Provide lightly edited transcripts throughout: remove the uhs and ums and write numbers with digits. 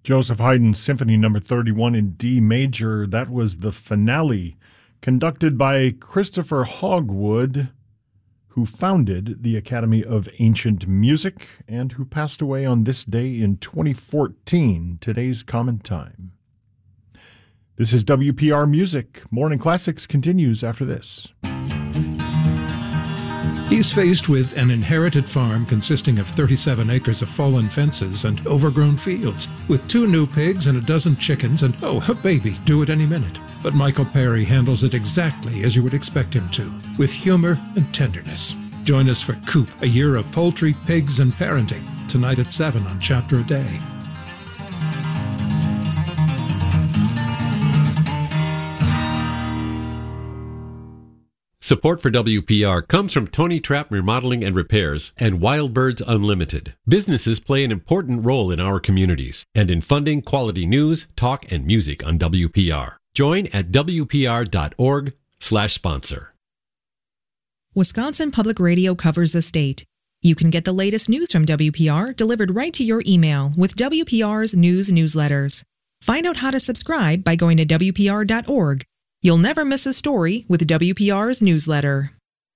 Joseph Haydn's Symphony No. 31 in D major. That was the finale, conducted by Christopher Hogwood, who founded the Academy of Ancient Music and who passed away on this day in 2014, today's common time. This is WPR Music. Morning Classics continues after this. He's faced with an inherited farm consisting of 37 acres of fallen fences and overgrown fields, with 2 new pigs and a dozen chickens and, a baby due at any minute. But Michael Perry handles it exactly as you would expect him to, with humor and tenderness. Join us for Coop, a year of poultry, pigs, and parenting, tonight at 7 on Chapter a Day. Support for WPR comes from Tony Trapp Remodeling and Repairs and Wild Birds Unlimited. Businesses play an important role in our communities and in funding quality news, talk, and music on WPR. Join at WPR.org/sponsor. Wisconsin Public Radio covers the state. You can get the latest news from WPR delivered right to your email with WPR's news newsletters. Find out how to subscribe by going to WPR.org. You'll never miss a story with WPR's newsletter.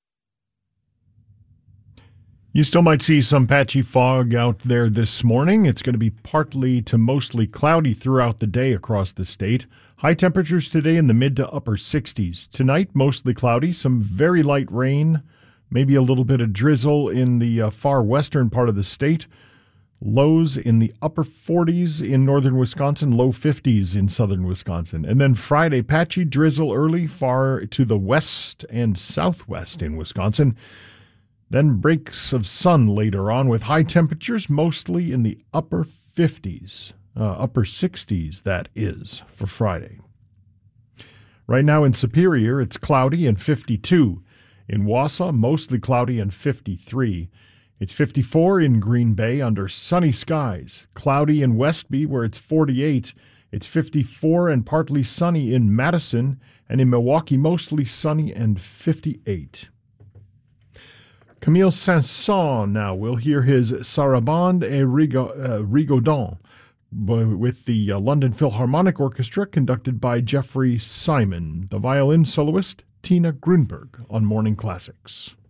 You still might see some patchy fog out there this morning. It's going to be partly to mostly cloudy throughout the day across the state. High temperatures today in the mid to upper 60s. Tonight, mostly cloudy, some very light rain, maybe a little bit of drizzle in the far western part of the state. Lows in the upper 40s in northern Wisconsin, low 50s in southern Wisconsin. And then Friday, patchy drizzle early far to the west and southwest in Wisconsin. Then breaks of sun later on with high temperatures mostly in the upper 50s, upper 60s, that is, for Friday. Right now in Superior, it's cloudy and 52. In Wausau, mostly cloudy and 53. It's 54 in Green Bay under sunny skies. Cloudy in Westby where it's 48. It's 54 and partly sunny in Madison, and in Milwaukee mostly sunny and 58. Camille Saint-Saëns now. We'll hear his Sarabande et Rigaudon with the London Philharmonic Orchestra conducted by Jeffrey Simon. The violin soloist Tina Grunberg on Morning Classics.